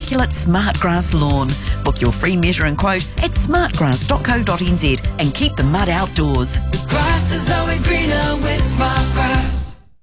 immaculate Smartgrass lawn. Book your free measure and quote at smartgrass.co.nz and keep the mud outdoors. Grass is always greener with Smartgrass.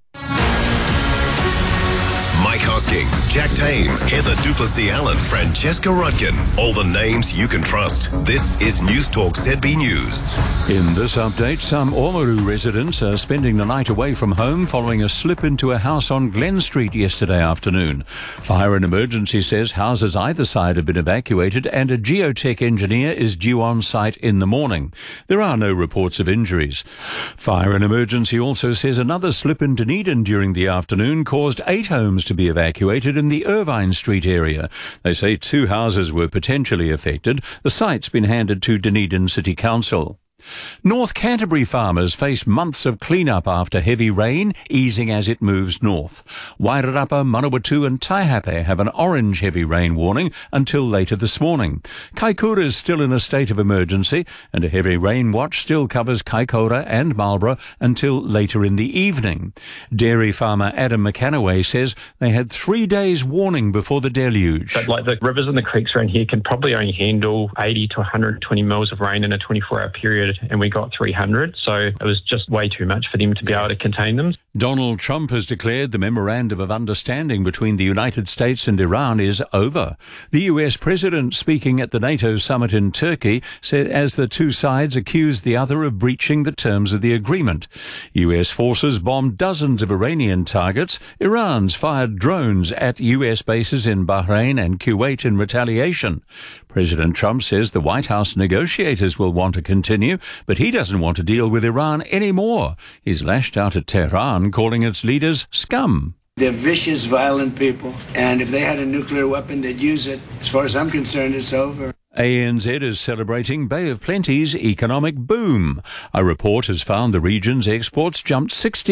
Mike Hosking, Jack Tame, Heather Duplessis-Allen, Francesca Rudkin. All the names you can trust. This is News Talk ZB News. In this update, some Oamaru residents are spending the night away from home following a slip into a house on Glen Street yesterday afternoon. Fire and Emergency says houses either side have been evacuated and a geotech engineer is due on site in the morning. There are no reports of injuries. Fire and Emergency also says another slip in Dunedin during the afternoon caused 8 homes to be evacuated in the Irvine Street area. They say 2 houses were potentially affected. The site's been handed to Dunedin City Council. North Canterbury farmers face months of clean-up after heavy rain, easing as it moves north. Wairarapa, Manawatu and Taihape have an orange heavy rain warning until later this morning. Kaikoura is still in a state of emergency and a heavy rain watch still covers Kaikoura and Marlborough until later in the evening. Dairy farmer Adam McCanaway says they had 3 days warning before the deluge. But like the rivers and the creeks around here can probably only handle 80 to 120 mils of rain in a 24-hour period, and we got 300, so it was just way too much for them to be able to contain them. Donald Trump has declared the memorandum of understanding between the United States and Iran is over. The US president, speaking at the NATO summit in Turkey, said as the two sides accused the other of breaching the terms of the agreement. US forces bombed dozens of Iranian targets. Iran's fired drones at US bases in Bahrain and Kuwait in retaliation. President Trump says the White House negotiators will want to continue, but he doesn't want to deal with Iran anymore. He's lashed out at Tehran, calling its leaders scum. They're vicious, violent people, and if they had a nuclear weapon, they'd use it. As far as I'm concerned, it's over. ANZ is celebrating Bay of Plenty's economic boom. A report has found the region's exports jumped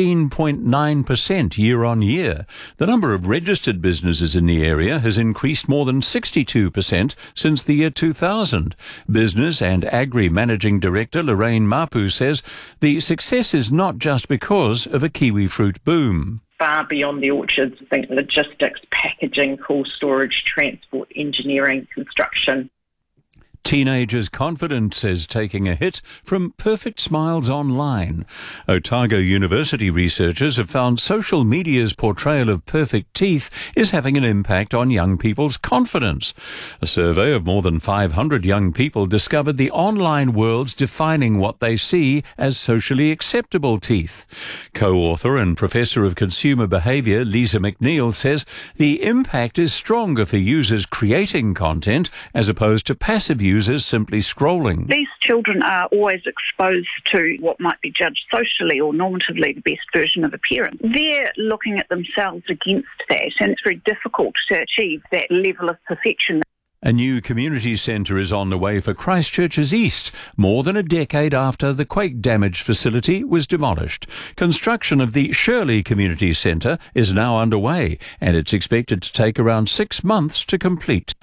16.9% year on year. The number of registered businesses in the area has increased more than 62% since the year 2000. Business and Agri Managing Director Lorraine Mapu says the success is not just because of a kiwi fruit boom. Far beyond the orchards, think logistics, packaging, cool storage, transport, engineering, construction. Teenagers' confidence is taking a hit from perfect smiles online. Otago University researchers have found social media's portrayal of perfect teeth is having an impact on young people's confidence. A survey of more than 500 young people discovered the online world's defining what they see as socially acceptable teeth. Co-author and Professor of Consumer Behaviour Lisa McNeil says the impact is stronger for users creating content as opposed to passive users simply scrolling. These children are always exposed to what might be judged socially or normatively the best version of appearance. They're looking at themselves against that, and it's very difficult to achieve that level of perfection. A new community centre is on the way for Christchurch's East, more than a decade after the quake-damaged facility was demolished. Construction of the Shirley Community Centre is now underway, and it's expected to take around 6 months to complete.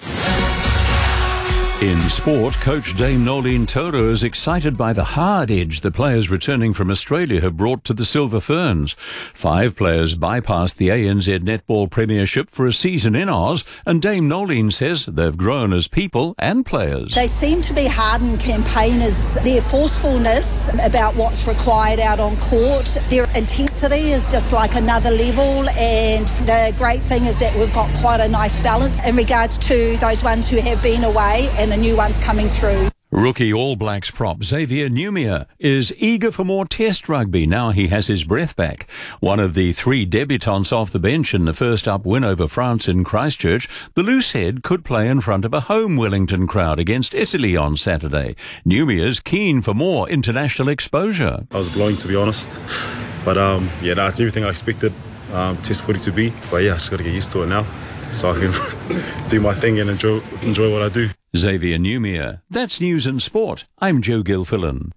In sport, coach Dame Nolene Toro is excited by the hard edge the players returning from Australia have brought to the Silver Ferns. 5 players bypassed the ANZ Netball Premiership for a season in Oz, and Dame Nolene says they've grown as people and players. They seem to be hardened campaigners. Their forcefulness about what's required out on court, their intensity is just like another level, and the great thing is that we've got quite a nice balance in regards to those ones who have been away and the new ones coming through. Rookie All Blacks prop Xavier Numia is eager for more Test rugby now he has his breath back. One of the 3 debutants off the bench in the first up win over France in Christchurch, the loosehead could play in front of a home Wellington crowd against Italy on Saturday. Numia's keen for more international exposure. I was glowing, to be honest, but it's everything I expected Test footy to be. But yeah, I just got to get used to it now, so I can do my thing and enjoy what I do. Xavier Numia. That's News and Sport. I'm Joe Gilfillan.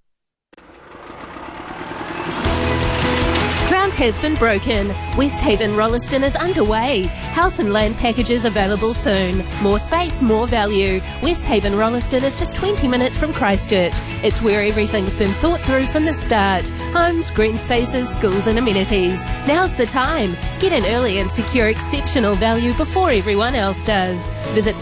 Ground has been broken. Westhaven Rolleston is underway. House and land packages available soon. More space, more value. Westhaven Rolleston is just 20 minutes from Christchurch. It's where everything's been thought through from the start. Homes, green spaces, schools and amenities. Now's the time. Get in early and secure exceptional value before everyone else does. Visit